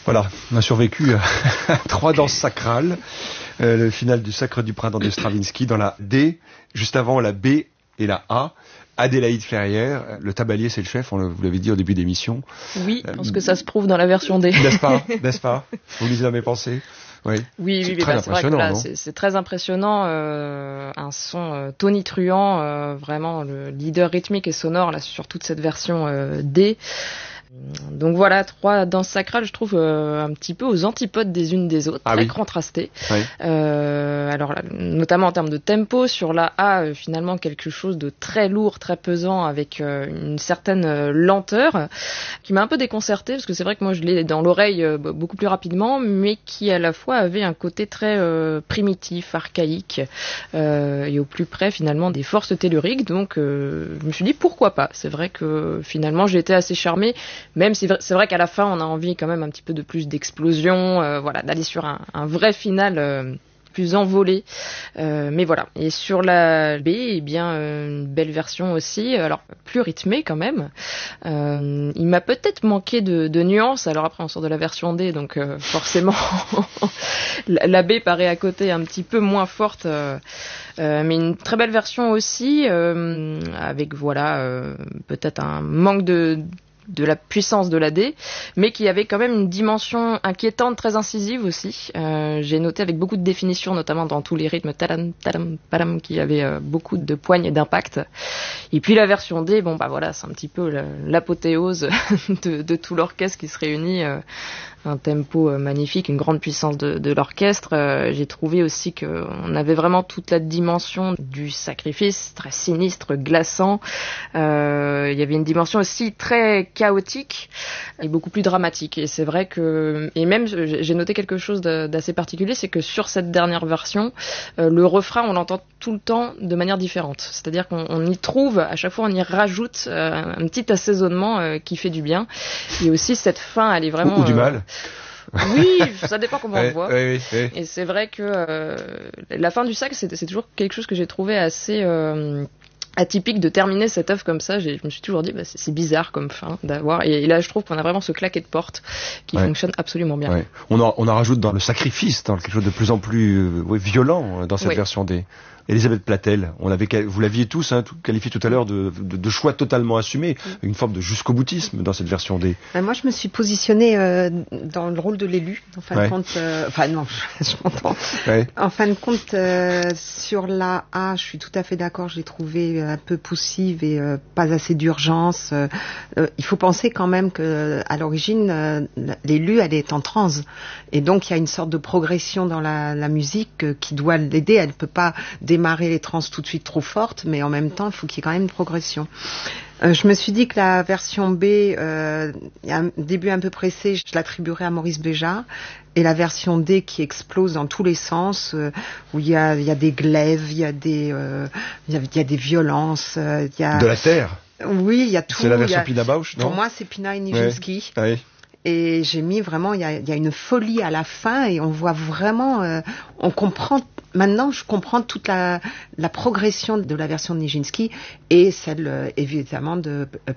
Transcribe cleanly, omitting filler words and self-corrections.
Voilà, on a survécu à 3 danses sacrales. Le final du Sacre du Printemps de Stravinsky dans la D, juste avant la B et la A. Adélaïde Ferrière, le tabalier c'est le chef, vous l'avez dit au début d'émission. Oui, parce que ça se prouve dans la version D. N'est-ce pas Vous lisez dans mes pensées. Oui, oui, très impressionnant, c'est très impressionnant, un son tonitruant, vraiment le leader rythmique et sonore là sur toute cette version D. Donc voilà, 3 danses sacrales, je trouve un petit peu aux antipodes des unes des autres, très contrastées. Oui. Alors là, notamment en termes de tempo, sur la A, finalement quelque chose de très lourd, très pesant, avec une certaine lenteur, qui m'a un peu déconcertée, parce que c'est vrai que moi je l'ai dans l'oreille beaucoup plus rapidement, mais qui à la fois avait un côté très primitif, archaïque, et au plus près finalement des forces telluriques. Donc je me suis dit pourquoi pas. C'est vrai que finalement j'ai été assez charmée. Même si c'est vrai qu'à la fin, on a envie quand même un petit peu de plus d'explosion, voilà, d'aller sur un vrai final plus envolé. Mais voilà. Et sur la B, eh bien, une belle version aussi, alors plus rythmée quand même. Il m'a peut-être manqué de nuances. Alors après, on sort de la version D, donc forcément, la B paraît à côté un petit peu moins forte. Mais une très belle version aussi, avec voilà, peut-être un manque de la puissance de la D, mais qui avait quand même une dimension inquiétante, très incisive aussi. J'ai noté avec beaucoup de définitions, notamment dans tous les rythmes talam, talam, palam, qui avait beaucoup de poignes et d'impact. Et puis la version D, bon bah voilà, c'est un petit peu l'apothéose de tout l'orchestre qui se réunit. Un tempo magnifique, une grande puissance de l'orchestre. J'ai trouvé aussi qu'on avait vraiment toute la dimension du sacrifice, très sinistre, glaçant. Il y avait une dimension aussi très chaotique et beaucoup plus dramatique. Et c'est vrai que, et même j'ai noté quelque chose d'assez particulier, c'est que sur cette dernière version, le refrain, on l'entend tout le temps de manière différente. C'est-à-dire qu'on y trouve, à chaque fois, on y rajoute un petit assaisonnement qui fait du bien. Et aussi cette fin, elle est vraiment... Ou du mal. Oui, ça dépend comment on le voit. Oui. Et c'est vrai que la fin du sac, c'est toujours quelque chose que j'ai trouvé assez atypique de terminer cette œuvre comme ça. Je me suis toujours dit, bah, c'est bizarre comme fin d'avoir. Et là, je trouve qu'on a vraiment ce claquet de porte qui fonctionne absolument bien. Ouais. On en rajoute dans le sacrifice, dans quelque chose de plus en plus violent dans cette version D. Elisabeth Platel, vous l'aviez tous qualifié tout à l'heure de choix totalement assumé, une forme de jusqu'au-boutisme dans cette version D. Moi, je me suis positionnée dans le rôle de l'élu. En fin de compte, je m'entends. En fin de compte, sur la A, je suis tout à fait d'accord. Je l'ai trouvée un peu poussive et pas assez d'urgence. Il faut penser quand même que à l'origine, l'élu, elle est en transe, et donc il y a une sorte de progression dans la musique qui doit l'aider. Elle peut pas démarrer les trans tout de suite trop fortes, mais en même temps, il faut qu'il y ait quand même une progression. Je me suis dit que la version B, il y a un début un peu pressé, je l'attribuerais à Maurice Béjart, et la version D qui explose dans tous les sens, où il y a des glaives, il y a des violences, il y a... De la terre. Oui, il y a tout. C'est la version Pina Bausch, non ? Pour moi, c'est Pina et Nijinsky. Oui. Et j'ai mis vraiment, il y a une folie à la fin, et on voit vraiment, on comprend. Maintenant, je comprends toute la progression de la version de Nijinsky et celle, évidemment, de